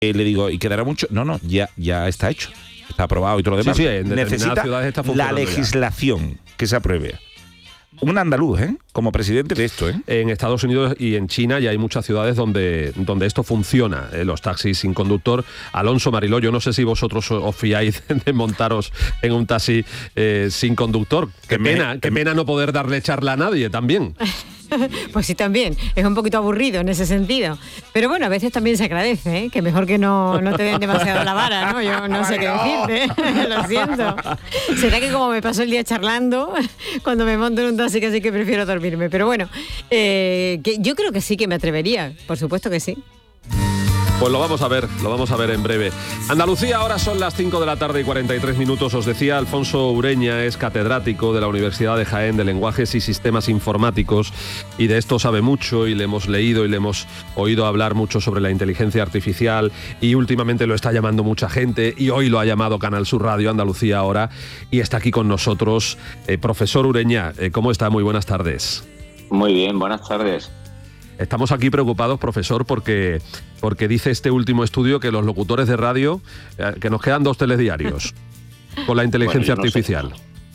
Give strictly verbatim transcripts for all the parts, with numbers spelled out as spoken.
Eh, le digo, ¿y quedará mucho? No, no, ya, ya está hecho. Está aprobado y todo lo demás. Sí, sí, en necesita ciudades está la legislación ya. Que se apruebe. Un andaluz, ¿eh? Como presidente de esto, ¿eh? En Estados Unidos y en China ya hay muchas ciudades donde, donde esto funciona, ¿eh? Los taxis sin conductor. Alonso, Mariló, yo no sé si vosotros os fiáis de montaros en un taxi eh, sin conductor. Qué me, pena, qué me... pena no poder darle charla a nadie también. Pues sí, también. Es un poquito aburrido en ese sentido. Pero bueno, a veces también se agradece, ¿eh? Que mejor que no, no te den demasiado la vara, ¿no? Yo no sé qué decirte. Lo siento. Será que como me paso el día charlando, cuando me monto en un taxi casi que prefiero dormirme. Pero bueno, eh, que yo creo que sí que me atrevería. Por supuesto que sí. Pues lo vamos a ver, lo vamos a ver en breve. Andalucía, ahora son las cinco de la tarde y cuarenta y tres minutos. Os decía, Alfonso Ureña es catedrático de la Universidad de Jaén de Lenguajes y Sistemas Informáticos y de esto sabe mucho y le hemos leído y le hemos oído hablar mucho sobre la inteligencia artificial y últimamente lo está llamando mucha gente y hoy lo ha llamado Canal Sur Radio Andalucía ahora y está aquí con nosotros. Eh, profesor Ureña, eh, ¿cómo está? Muy buenas tardes. Muy bien, buenas tardes. Estamos aquí preocupados, profesor, porque, porque dice este último estudio que los locutores de radio, eh, que nos quedan dos telediarios con la inteligencia bueno, artificial.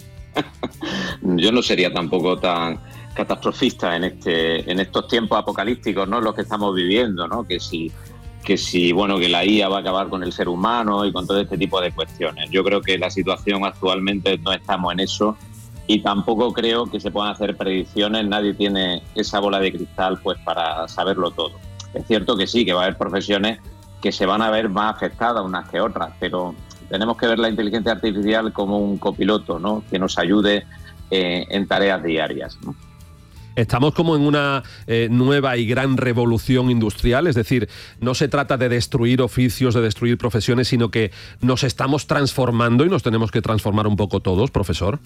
No yo no sería tampoco tan catastrofista en este en estos tiempos apocalípticos, ¿no? Los que estamos viviendo, ¿no? Que si, que si, bueno, que la I A va a acabar con el ser humano y con todo este tipo de cuestiones. Yo creo que la situación actualmente no estamos en eso. Y tampoco creo que se puedan hacer predicciones, nadie tiene esa bola de cristal pues para saberlo todo. Es cierto que sí, que va a haber profesiones que se van a ver más afectadas unas que otras, pero tenemos que ver la inteligencia artificial como un copiloto, ¿no? Que nos ayude eh, en tareas diarias, ¿no? Estamos como en una eh, nueva y gran revolución industrial, es decir, no se trata de destruir oficios, de destruir profesiones, sino que nos estamos transformando y nos tenemos que transformar un poco todos, profesor.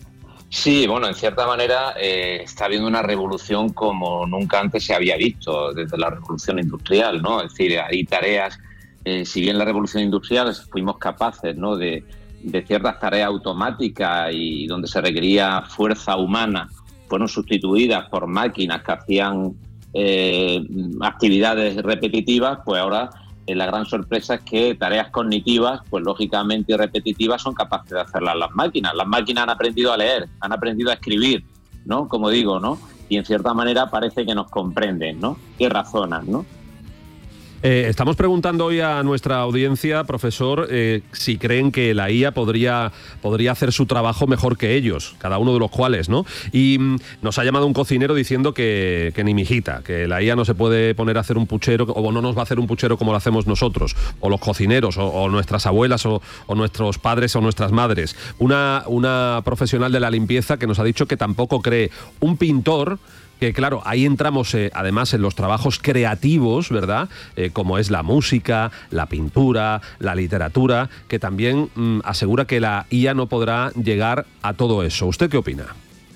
Sí, bueno, en cierta manera eh, está habiendo una revolución como nunca antes se había visto desde la revolución industrial, ¿no? Es decir, hay tareas, eh, si bien la revolución industrial fuimos capaces, ¿no? de, de ciertas tareas automáticas y donde se requería fuerza humana, fueron sustituidas por máquinas que hacían eh, actividades repetitivas, pues ahora eh, la gran sorpresa es que tareas cognitivas, pues lógicamente y repetitivas, son capaces de hacerlas las máquinas. Las máquinas han aprendido a leer, han aprendido a escribir, ¿no? Como digo, ¿no? Y en cierta manera parece que nos comprenden, ¿no? Que razonan, ¿no? Eh, estamos preguntando hoy a nuestra audiencia, profesor, eh, si creen que la I A podría, podría hacer su trabajo mejor que ellos, cada uno de los cuales, ¿no? Y mm, nos ha llamado un cocinero diciendo que, que ni mijita, que la I A no se puede poner a hacer un puchero, o no nos va a hacer un puchero como lo hacemos nosotros, o los cocineros, o, o nuestras abuelas, o, o nuestros padres, o nuestras madres. Una, una profesional de la limpieza que nos ha dicho que tampoco cree. Un pintor, que claro, ahí entramos eh, además en los trabajos creativos, ¿verdad? Eh, como es la música, la pintura, la literatura, que también mm, asegura que la I A no podrá llegar a todo eso. ¿Usted qué opina?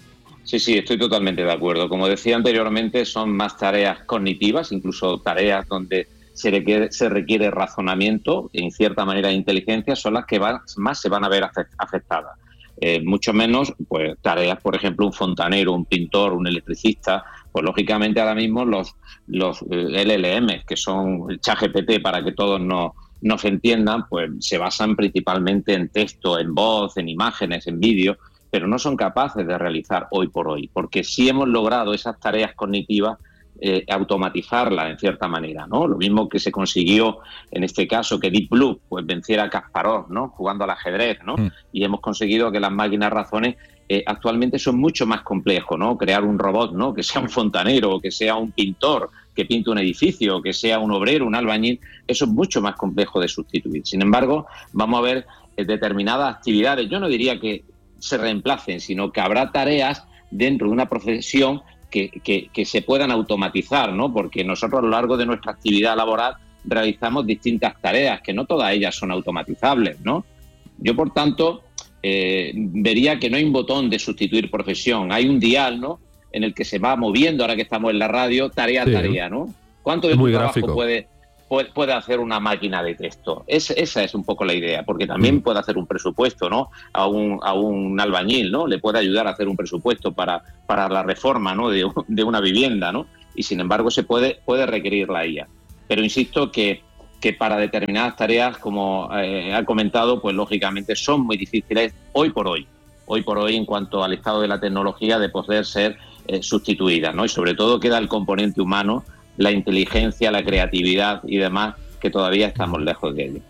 Sí, sí, estoy totalmente de acuerdo. Como decía anteriormente, son más tareas cognitivas, incluso tareas donde se requiere, se requiere razonamiento, en cierta manera inteligencia, son las que van, más se van a ver afectadas. Eh, mucho menos pues tareas, por ejemplo, un fontanero, un pintor, un electricista, pues lógicamente ahora mismo los, los eh, L L M, que son el ChatGPT para que todos nos, nos entiendan, pues se basan principalmente en texto, en voz, en imágenes, en vídeo, pero no son capaces de realizar hoy por hoy, porque sí hemos logrado esas tareas cognitivas Eh, automatizarla en cierta manera, ¿no? Lo mismo que se consiguió en este caso que Deep Blue pues venciera a Kasparov, ¿no? Jugando al ajedrez, ¿no? Mm. Y hemos conseguido que las máquinas razones eh, actualmente son mucho más complejos, ¿no? Crear un robot, ¿no? Que sea un fontanero, que sea un pintor, que pinte un edificio, que sea un obrero, un albañil, eso es mucho más complejo de sustituir. Sin embargo, vamos a ver eh, determinadas actividades, yo no diría que se reemplacen, sino que habrá tareas dentro de una profesión Que, que, que se puedan automatizar, ¿no? Porque nosotros a lo largo de nuestra actividad laboral realizamos distintas tareas, que no todas ellas son automatizables, ¿no? Yo, por tanto, eh, vería que no hay un botón de sustituir profesión, hay un dial, ¿no? En el que se va moviendo, ahora que estamos en la radio, tarea a sí, tarea, ¿no? ¿Cuánto de tu trabajo puede, puede, puede hacer una máquina de texto? Es, esa es un poco la idea, porque también mm. puede hacer un presupuesto, ¿no? A un, a un albañil, ¿no? Le puede ayudar a hacer un presupuesto para, para la reforma, ¿no? de, de una vivienda, ¿no? Y sin embargo se puede, puede requerir la I A. Pero insisto que que para determinadas tareas, como eh, ha comentado, pues lógicamente son muy difíciles hoy por hoy, hoy por hoy en cuanto al estado de la tecnología de poder ser eh, sustituidas, ¿no? Y sobre todo queda el componente humano, la inteligencia, la creatividad y demás, que todavía estamos lejos de ello.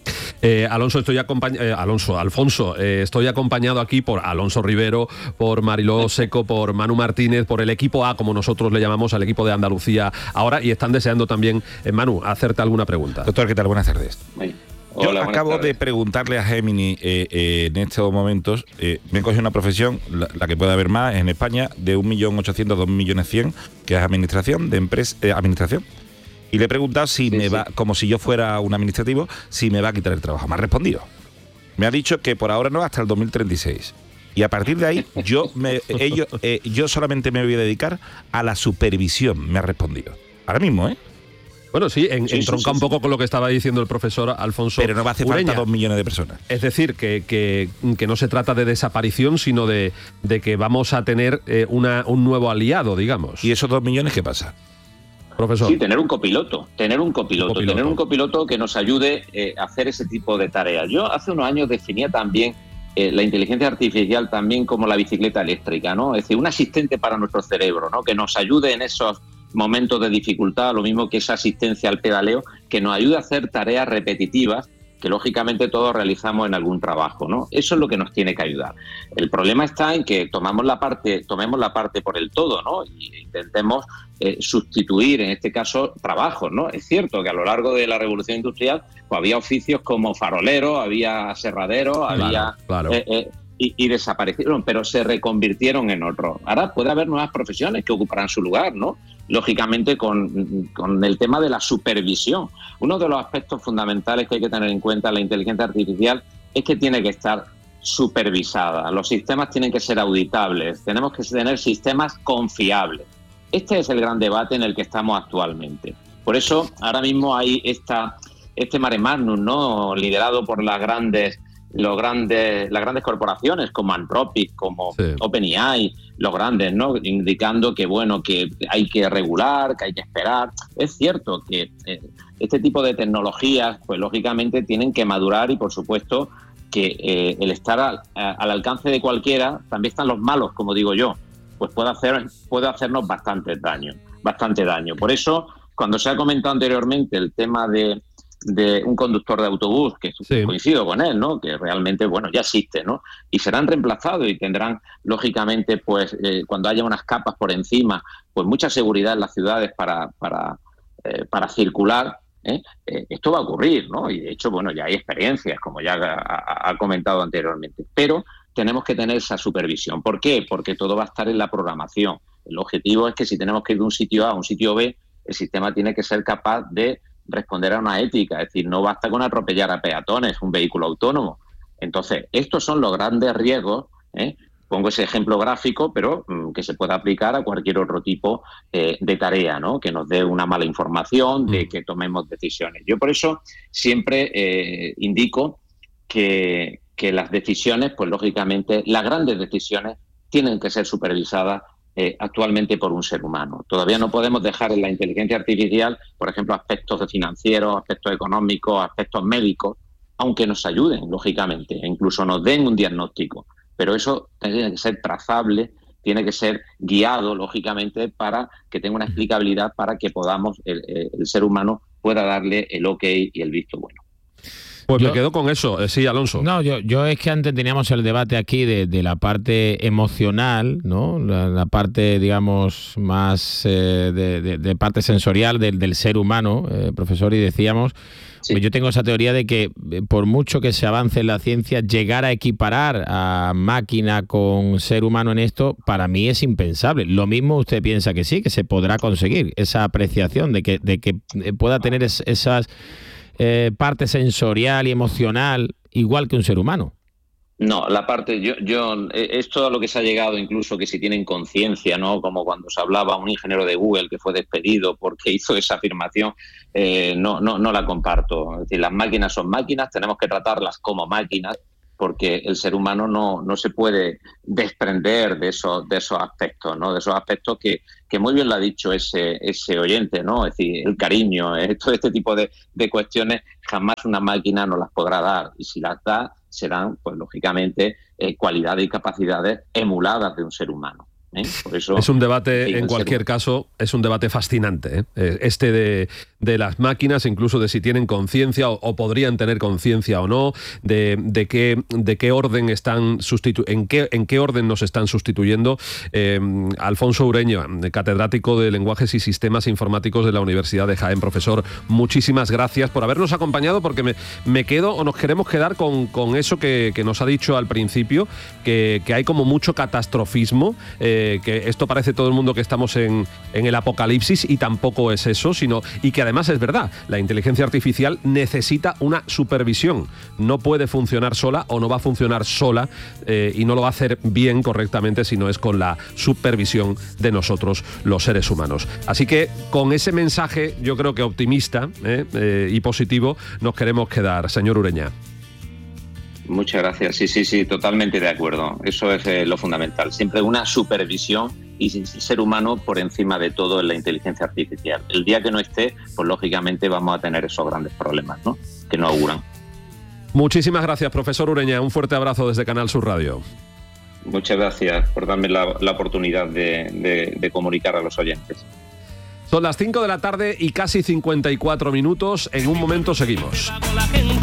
Eh, Alonso, estoy acompañado, eh, Alonso, Alfonso, eh, estoy acompañado aquí por Alonso Rivero, por Mariló Seco, por Manu Martínez, por el equipo A, como nosotros le llamamos al equipo de Andalucía ahora, y están deseando también, eh, Manu, hacerte alguna pregunta. Doctor, ¿qué tal? Buenas tardes. Hola, Yo buenas acabo tardes. de preguntarle a Gemini eh, eh, en estos momentos, eh, me coge una profesión, la, la que puede haber más en España, de un millón ochocientos mil, dos millones cien, que es administración, de empresa, eh, administración. Y le he preguntado si sí, me sí. va, como si yo fuera un administrativo, si me va a quitar el trabajo. Me ha respondido. Me ha dicho que por ahora no, hasta el dos mil treinta y seis. Y a partir de ahí, yo, me, ellos, eh, yo solamente me voy a dedicar a la supervisión, me ha respondido. Ahora mismo, ¿eh? Bueno, sí, en, Sí, entronca sí, sí, un poco sí. con lo que estaba diciendo el profesor Alfonso Pero no va a hacer Ureña. falta dos millones de personas. Es decir, que, que, que no se trata de desaparición, sino de, de que vamos a tener eh, una, un nuevo aliado, digamos. ¿Y esos dos millones qué pasa? Profesor. Sí, tener un copiloto, tener un copiloto, Un copiloto. tener un copiloto que nos ayude eh, a hacer ese tipo de tareas. Yo hace unos años definía también eh, la inteligencia artificial también como la bicicleta eléctrica, ¿no? Es decir, un asistente para nuestro cerebro, ¿no? Que nos ayude en esos momentos de dificultad, lo mismo que esa asistencia al pedaleo, que nos ayude a hacer tareas repetitivas que lógicamente todos realizamos en algún trabajo, ¿no? Eso es lo que nos tiene que ayudar. El problema está en que tomamos la parte, tomemos la parte por el todo, ¿no? Y intentemos eh, sustituir, en este caso, trabajos, ¿no? Es cierto que a lo largo de la revolución industrial pues, había oficios como farolero, había aserradero, Claro, había claro. Eh, eh, y, y desaparecieron, pero se reconvirtieron en otros. Ahora puede haber nuevas profesiones que ocuparán su lugar, ¿no? Lógicamente con, con el tema de la supervisión. Uno de los aspectos fundamentales que hay que tener en cuenta en la inteligencia artificial es que tiene que estar supervisada. Los sistemas tienen que ser auditables, tenemos que tener sistemas confiables. Este es el gran debate en el que estamos actualmente. Por eso ahora mismo hay esta, este mare magnum, ¿no? Liderado por las grandes los grandes, las grandes corporaciones como Anthropic, como Sí. OpenAI, los grandes, ¿no? Indicando que, bueno, que hay que regular, que hay que esperar. Es cierto que eh, este tipo de tecnologías, pues lógicamente tienen que madurar y, por supuesto, que eh, el estar al, a, al alcance de cualquiera, también están los malos, como digo yo, pues puede, hacer, puede hacernos bastante daño, bastante daño. Por eso, cuando se ha comentado anteriormente el tema de de un conductor de autobús, que Sí. coincido con él, ¿no? Que realmente, bueno, ya existe, ¿no? Y serán reemplazados y tendrán, lógicamente, pues, eh, cuando haya unas capas por encima, pues mucha seguridad en las ciudades para, para, eh, para circular, ¿eh? Eh, esto va a ocurrir, ¿no? Y de hecho, bueno, ya hay experiencias, como ya ha, ha, ha comentado anteriormente. Pero tenemos que tener esa supervisión. ¿Por qué? Porque todo va a estar en la programación. El objetivo es que si tenemos que ir de un sitio A a un sitio B, el sistema tiene que ser capaz de responder a una ética, es decir, no basta con atropellar a peatones, un vehículo autónomo. Entonces, estos son los grandes riesgos, ¿eh? Pongo ese ejemplo gráfico, pero mmm, que se pueda aplicar a cualquier otro tipo eh, de tarea, ¿no? Que nos dé una mala información, de que tomemos decisiones. Yo por eso siempre eh, indico que, que las decisiones, pues lógicamente, las grandes decisiones tienen que ser supervisadas Eh, actualmente por un ser humano. Todavía no podemos dejar en la inteligencia artificial, por ejemplo, aspectos financieros, aspectos económicos, aspectos médicos, aunque nos ayuden, lógicamente, e incluso nos den un diagnóstico. Pero eso tiene que ser trazable, tiene que ser guiado, lógicamente, para que tenga una explicabilidad para que podamos, el, el ser humano pueda darle el ok y el visto bueno. Pues Yo- me quedo con eso. Eh, sí, Alonso. No, yo, yo es que antes teníamos el debate aquí de, de la parte emocional, ¿no? La, la parte, digamos, más eh, de, de- de parte sensorial del, del ser humano, eh, profesor, y decíamos, Sí. pues yo tengo esa teoría de que eh, por mucho que se avance en la ciencia, llegar a equiparar a máquina con ser humano en esto, para mí es impensable. Lo mismo usted piensa que sí, que se podrá conseguir esa apreciación de que, de que eh, pueda tener es- esas eh, parte sensorial y emocional igual que un ser humano. No, la parte, yo, yo, eh, es todo lo que se ha llegado, incluso que si tienen conciencia, ¿no? Como cuando se hablaba un ingeniero de Google que fue despedido porque hizo esa afirmación, eh, no, no, no la comparto. Es decir, las máquinas son máquinas, tenemos que tratarlas como máquinas, porque el ser humano no, no se puede desprender de esos, de esos aspectos, ¿no? De esos aspectos que, que muy bien lo ha dicho ese, ese oyente, ¿no? Es decir, el cariño, eh, todo este tipo de, de cuestiones jamás una máquina nos las podrá dar, y si las da serán, pues lógicamente, eh, cualidades y capacidades emuladas de un ser humano. ¿Eh? Por eso, es un debate, sí, en cualquier ser... caso, es un debate fascinante, ¿eh? Este de, de las máquinas, incluso de si tienen conciencia o, o podrían tener conciencia o no, de, de qué de qué orden están sustitu en qué en qué orden nos están sustituyendo. Eh, Alfonso Ureña, catedrático de Lenguajes y Sistemas Informáticos de la Universidad de Jaén. Profesor, muchísimas gracias por habernos acompañado, porque me, me quedo o nos queremos quedar con, con eso que, que nos ha dicho al principio, que, que hay como mucho catastrofismo, eh, que esto parece todo el mundo que estamos en, en el apocalipsis, y tampoco es eso, sino y que además es verdad, la inteligencia artificial necesita una supervisión, no puede funcionar sola o no va a funcionar sola, eh, y no lo va a hacer bien, correctamente, si no es con la supervisión de nosotros, los seres humanos. Así que con ese mensaje, yo creo que optimista eh, eh, y positivo, nos queremos quedar, señor Ureña. Muchas gracias. Sí, sí, sí, totalmente de acuerdo. Eso es eh, lo fundamental. Siempre una supervisión y ser humano por encima de todo en la inteligencia artificial. El día que no esté, pues lógicamente vamos a tener esos grandes problemas, ¿no?, que nos auguran. Muchísimas gracias, profesor Ureña. Un fuerte abrazo desde Canal Sur Radio. Muchas gracias por darme la, la oportunidad de, de, de comunicar a los oyentes. Son las cinco de la tarde y casi cincuenta y cuatro minutos. En un momento seguimos.